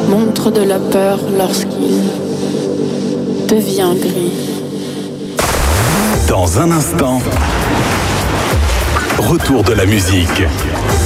montre de la peur lorsqu'il devient gris. Dans un instant, retour de la musique.